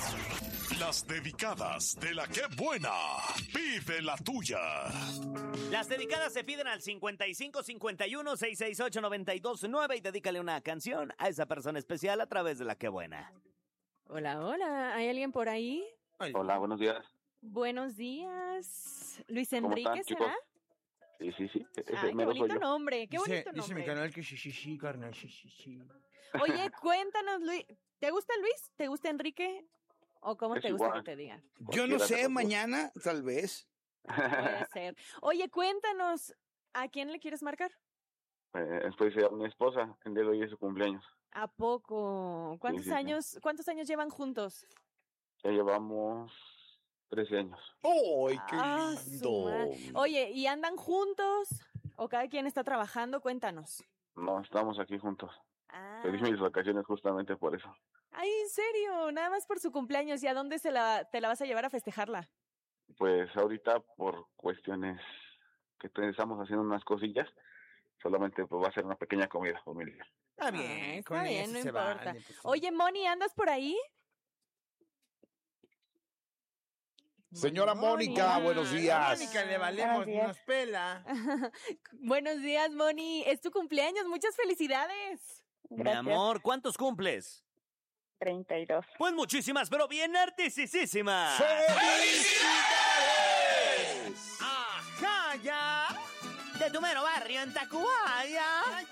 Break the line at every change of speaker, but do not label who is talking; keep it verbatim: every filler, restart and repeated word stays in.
Las dedicadas de la que buena. Pide la tuya.
Las dedicadas se piden al cincuenta y cinco cincuenta y uno seiscientos sesenta y ocho noventa y dos nueve y dedícale una canción a esa persona especial a través de la que buena.
Hola, hola. ¿Hay alguien por ahí?
Hola, buenos días.
Buenos días. ¿Luis
¿Cómo
Enrique
están, chicos?
será?
Sí, sí, sí. Ese
Ay, qué
mero soy
bonito
yo.
nombre, qué
Dice,
bonito
dice
nombre.
mi canal que sí, sí, sí, carnal, sí, sí, sí.
Oye, cuéntanos, Luis. ¿Te gusta Luis? ¿Te gusta Enrique? ¿O cómo
Es
te gusta
igual.
que te digan?
Yo no
Cualquiera de
sé,
los dos.
mañana, tal vez.
Puede ser. Oye, cuéntanos, ¿a quién le quieres marcar?
Eh, estoy a mi esposa, el día de hoy es su cumpleaños.
¿A poco? ¿Cuántos
Sí, sí, sí.
años, cuántos años llevan juntos?
Ya llevamos trece años.
¡Ay, qué
Ah, su
lindo!
madre. Oye, ¿y andan juntos? ¿O cada quien está trabajando? Cuéntanos.
No, estamos aquí juntos.
Ah.
Pedí mis vacaciones justamente por eso.
Ay, en serio, nada más por su cumpleaños. ¿Y a dónde se la, te la vas a llevar a festejarla?
Pues ahorita, por cuestiones que estamos haciendo unas cosillas, solamente pues va a ser una pequeña comida familiar.
Está
Ah,
bien,
está
con
bien,
eso
no
se
importa.
vale, pues, sí.
Oye, Moni, ¿andas por ahí?
Señora Mónica, buenos
A
días.
Mónica le valemos, nos pela.
Buenos días, Moni. Es tu cumpleaños. Muchas felicidades.
Mi amor, ¿cuántos cumples?
treinta y dos.
Pues muchísimas, pero bien artisísimas.
¡Felicidades!
¡Ajá, ya! De tu mero barrio en Tacubaya.